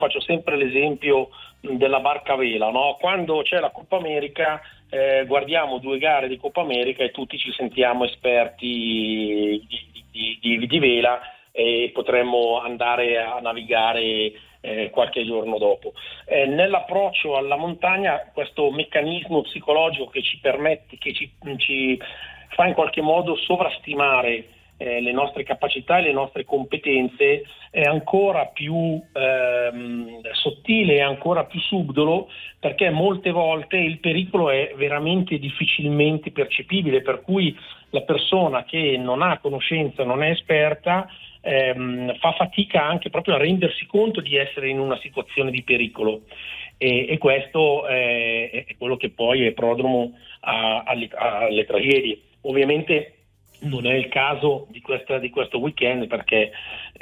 faccio sempre l'esempio della barca a vela, no? Quando c'è la Coppa America guardiamo 2 gare di Coppa America e tutti ci sentiamo esperti di vela e potremmo andare a navigare qualche giorno dopo. Nell'approccio alla montagna questo meccanismo psicologico che ci permette, che ci fa in qualche modo sovrastimare le nostre capacità e le nostre competenze è ancora più sottile e ancora più subdolo, perché molte volte il pericolo è veramente difficilmente percepibile, per cui la persona che non ha conoscenza, non è esperta, fa fatica anche proprio a rendersi conto di essere in una situazione di pericolo e questo è quello che poi è prodromo alle tragedie. Ovviamente non è il caso di questo weekend, perché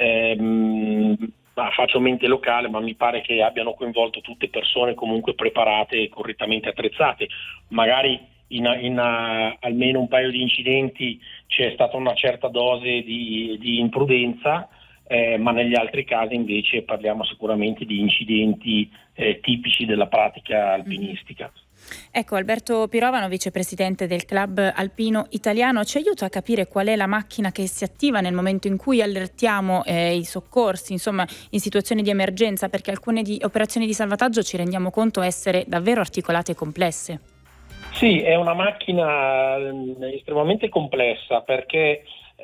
faccio mente locale, ma mi pare che abbiano coinvolto tutte persone comunque preparate e correttamente attrezzate. Magari in almeno un paio di incidenti c'è stata una certa dose di imprudenza, ma negli altri casi invece parliamo sicuramente di incidenti tipici della pratica alpinistica. Ecco, Alberto Pirovano, vicepresidente del Club Alpino Italiano, ci aiuta a capire qual è la macchina che si attiva nel momento in cui allertiamo i soccorsi, insomma, in situazioni di emergenza, perché alcune operazioni di salvataggio ci rendiamo conto essere davvero articolate e complesse. Sì, è una macchina estremamente complessa, perché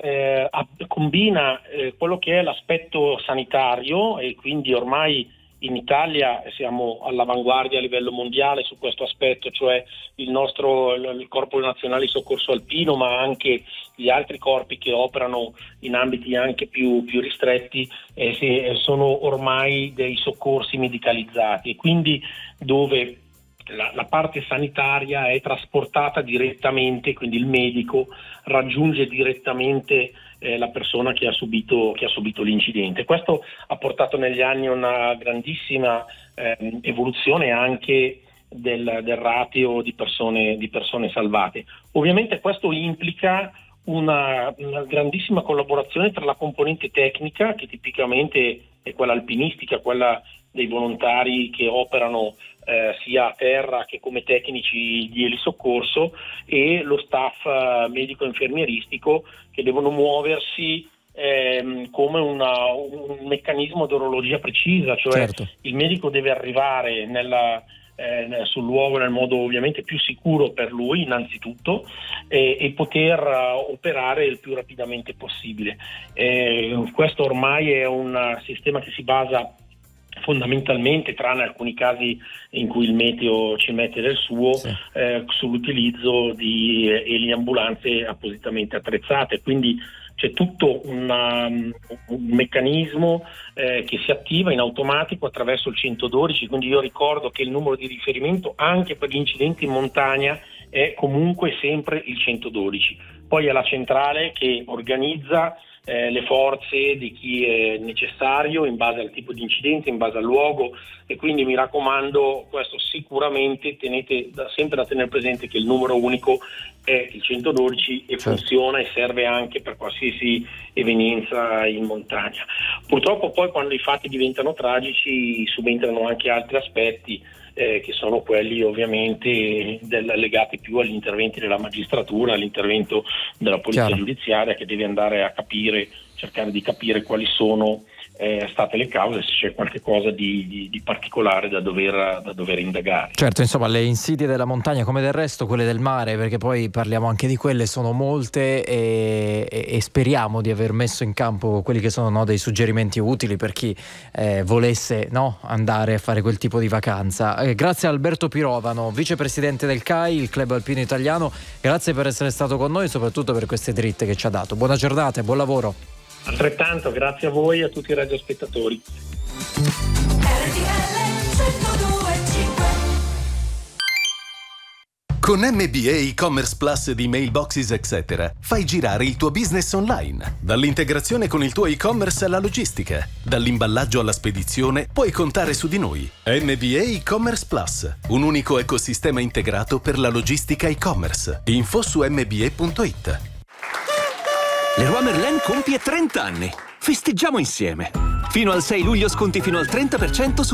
combina quello che è l'aspetto sanitario, e quindi ormai in Italia siamo all'avanguardia a livello mondiale su questo aspetto, cioè il Corpo Nazionale di Soccorso Alpino, ma anche gli altri corpi che operano in ambiti anche più ristretti sono ormai dei soccorsi medicalizzati, e quindi dove la parte sanitaria è trasportata direttamente, quindi il medico raggiunge direttamente la persona che ha subito l'incidente. Questo ha portato negli anni una grandissima evoluzione anche del ratio di persone salvate. Ovviamente questo implica una grandissima collaborazione tra la componente tecnica, che tipicamente è quella alpinistica, quella dei volontari che operano sia a terra che come tecnici di elisoccorso, e lo staff medico-infermieristico, che devono muoversi come un meccanismo di orologia precisa, cioè certo. Il medico deve arrivare sul luogo nel modo ovviamente più sicuro per lui innanzitutto, e poter operare il più rapidamente possibile. Questo ormai è un sistema che si basa fondamentalmente, tranne alcuni casi in cui il meteo ci mette del suo, sì, sull'utilizzo di eliambulanze appositamente attrezzate. Quindi c'è tutto un meccanismo che si attiva in automatico attraverso il 112, quindi io ricordo che il numero di riferimento anche per gli incidenti in montagna è comunque sempre il 112. Poi è la centrale che organizza le forze di chi è necessario in base al tipo di incidente, in base al luogo, e quindi mi raccomando, questo sicuramente tenete sempre da tenere presente che il numero unico è il 112 e certo, funziona e serve anche per qualsiasi evenienza in montagna. Purtroppo poi quando i fatti diventano tragici subentrano anche altri aspetti che sono quelli ovviamente legati più agli interventi della magistratura, all'intervento della polizia giudiziaria, che deve andare a cercare di capire quali sono state le cause, se c'è qualche cosa di particolare da dover indagare. Certo, insomma, le insidie della montagna, come del resto quelle del mare, perché poi parliamo anche di quelle, sono molte, e speriamo di aver messo in campo quelli che sono dei suggerimenti utili per chi volesse andare a fare quel tipo di vacanza. Grazie a Alberto Pirovano, vicepresidente del CAI, il Club Alpino Italiano, grazie per essere stato con noi e soprattutto per queste dritte che ci ha dato. Buona giornata e buon lavoro. Altrettanto, grazie a voi e a tutti i radiospettatori. Con MBA e-commerce plus di Mailboxes etc. fai girare il tuo business online. Dall'integrazione con il tuo e-commerce alla logistica, dall'imballaggio alla spedizione, puoi contare su di noi. MBA e-commerce plus, un unico ecosistema integrato per la logistica e-commerce. Info su mba.it. Leroy Merlin compie 30 anni. Festeggiamo insieme. Fino al 6 luglio sconti fino al 30% su